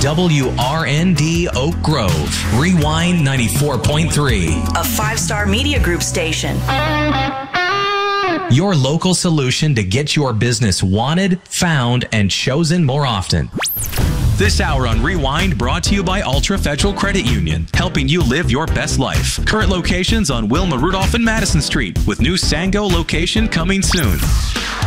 WRND Oak Grove, Rewind 94.3. A 5-star media group station. Your local solution to get your business wanted, found, and chosen more often. This hour on Rewind brought to you by Ultra Federal Credit Union, helping you live your best life. Current locations on Wilma Rudolph and Madison Street, with new Sango location coming soon.